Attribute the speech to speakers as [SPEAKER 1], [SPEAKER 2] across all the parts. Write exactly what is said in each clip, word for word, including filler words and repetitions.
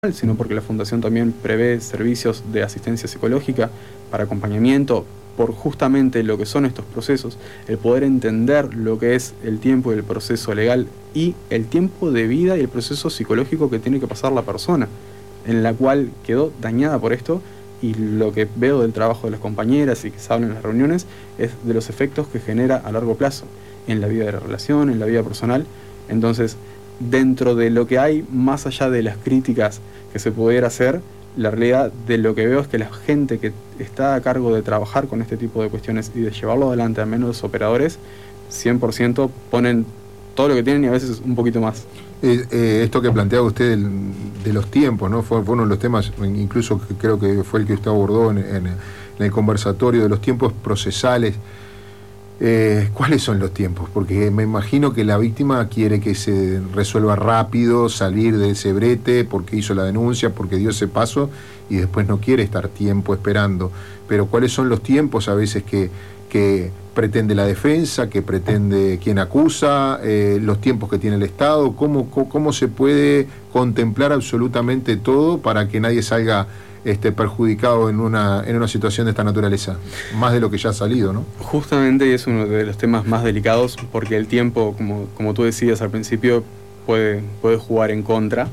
[SPEAKER 1] sino porque la Fundación también prevé servicios de asistencia psicológica para acompañamiento por justamente lo que son estos procesos, el poder entender lo que es el tiempo y el proceso legal y el tiempo de vida y el proceso psicológico que tiene que pasar la persona, en la cual quedó dañada por esto, y lo que veo del trabajo de las compañeras y que se habla en las reuniones es de los efectos que genera a largo plazo en la vida de la relación, en la vida personal. Entonces, dentro de lo que hay, más allá de las críticas que se pudiera hacer, la realidad de lo que veo es que la gente que está a cargo de trabajar con este tipo de cuestiones y de llevarlo adelante, al menos los operadores, cien por ciento ponen todo lo que tienen y a veces un poquito más.
[SPEAKER 2] Eh, eh, esto que planteaba usted del, de los tiempos, ¿no? Fue, fue uno de los temas, incluso que creo que fue el que usted abordó en, en, en el conversatorio, de los tiempos procesales. Eh, ¿Cuáles son los tiempos? Porque me imagino que la víctima quiere que se resuelva rápido, salir de ese brete porque hizo la denuncia, porque dio ese paso y después no quiere estar tiempo esperando. Pero ¿cuáles son los tiempos a veces que, que pretende la defensa, que pretende quien acusa, eh, los tiempos que tiene el Estado? ¿Cómo, cómo, cómo se puede contemplar absolutamente todo para que nadie salga Este, perjudicado en una, en una situación de esta naturaleza, más de lo que ya ha salido, ¿no?
[SPEAKER 1] Justamente es uno de los temas más delicados, porque el tiempo, como, como tú decías al principio, puede, puede jugar en contra,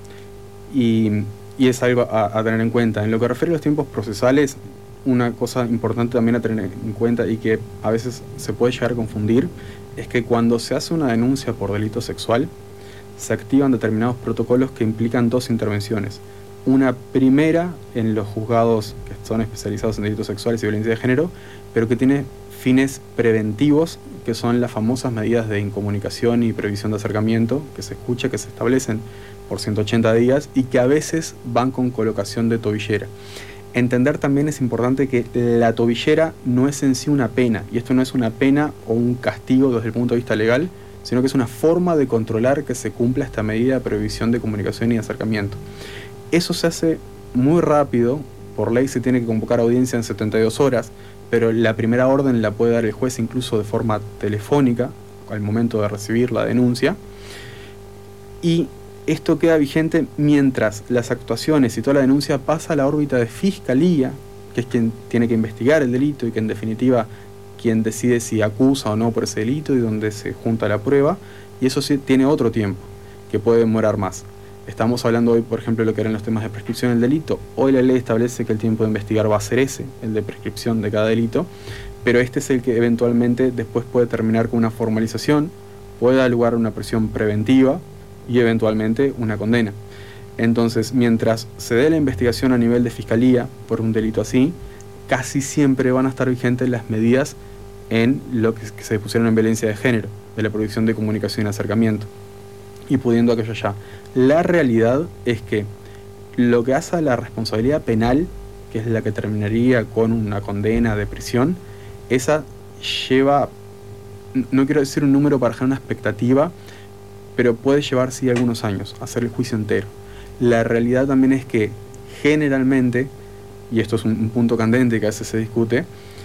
[SPEAKER 1] y, y es algo a, a tener en cuenta. En lo que refiere a los tiempos procesales, una cosa importante también a tener en cuenta y que a veces se puede llegar a confundir, es que cuando se hace una denuncia por delito sexual, se activan determinados protocolos que implican dos intervenciones. Una primera en los juzgados que son especializados en delitos sexuales y violencia de género, pero que tiene fines preventivos, que son las famosas medidas de incomunicación y previsión de acercamiento, que se escucha, que se establecen por ciento ochenta días y que a veces van con colocación de tobillera. Entender también es importante que la tobillera no es en sí una pena, y esto no es una pena o un castigo desde el punto de vista legal, sino que es una forma de controlar que se cumpla esta medida de previsión de comunicación y acercamiento. Eso se hace muy rápido, por ley se tiene que convocar audiencia en setenta y dos horas, pero la primera orden la puede dar el juez incluso de forma telefónica, al momento de recibir la denuncia, y esto queda vigente mientras las actuaciones y toda la denuncia pasa a la órbita de fiscalía, que es quien tiene que investigar el delito y que en definitiva quien decide si acusa o no por ese delito y donde se junta la prueba, y eso sí tiene otro tiempo, que puede demorar más. Estamos hablando hoy, por ejemplo, de lo que eran los temas de prescripción del delito. Hoy la ley establece que el tiempo de investigar va a ser ese, el de prescripción de cada delito, pero este es el que eventualmente después puede terminar con una formalización, puede dar lugar a una prisión preventiva y eventualmente una condena. Entonces, mientras se dé la investigación a nivel de fiscalía por un delito así, casi siempre van a estar vigentes las medidas en lo que se pusieron en violencia de género, de la prohibición de comunicación y acercamiento, y pudiendo aquello ya. La realidad es que lo que hace a la responsabilidad penal, que es la que terminaría con una condena de prisión, esa lleva, no quiero decir un número para dejar una expectativa, pero puede llevar sí algunos años, hacer el juicio entero. La realidad también es que generalmente, y esto es un, un punto candente que a veces se discute,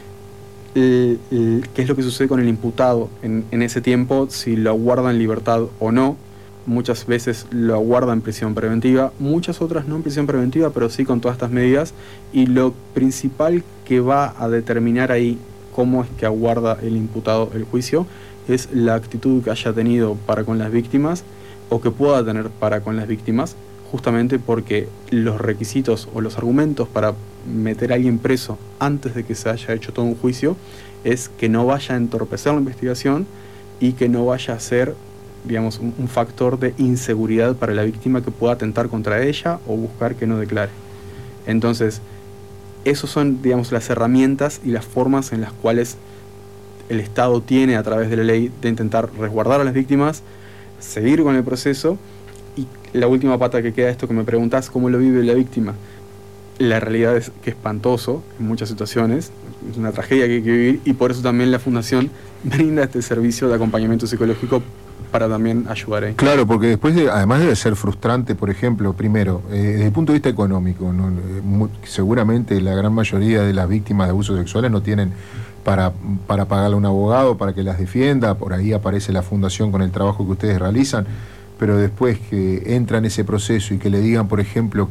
[SPEAKER 1] el, el, qué es lo que sucede con el imputado en, en ese tiempo, si lo aguarda en libertad o no. Muchas veces lo aguarda en prisión preventiva, muchas otras no en prisión preventiva, pero sí con todas estas medidas, y lo principal que va a determinar ahí cómo es que aguarda el imputado el juicio es la actitud que haya tenido para con las víctimas o que pueda tener para con las víctimas, justamente porque los requisitos o los argumentos para meter a alguien preso antes de que se haya hecho todo un juicio es que no vaya a entorpecer la investigación y que no vaya a ser, digamos, un, un factor de inseguridad para la víctima que pueda atentar contra ella o buscar que no declare. Entonces, esas son, digamos, las herramientas y las formas en las cuales el Estado tiene a través de la ley de intentar resguardar a las víctimas, seguir con el proceso. Y la última pata que queda, esto que me preguntás, ¿cómo lo vive la víctima? La realidad es que es espantoso en muchas situaciones, es una tragedia que hay que vivir, y por eso también la Fundación brinda este servicio de acompañamiento psicológico para también ayudar ahí.
[SPEAKER 2] Claro, porque después, de, además debe ser frustrante, por ejemplo, primero, eh, desde el punto de vista económico, ¿no? Eh, muy, seguramente la gran mayoría de las víctimas de abusos sexuales no tienen para, para pagarle a un abogado para que las defienda, por ahí aparece la Fundación con el trabajo que ustedes realizan, pero después que entra en ese proceso y que le digan, por ejemplo,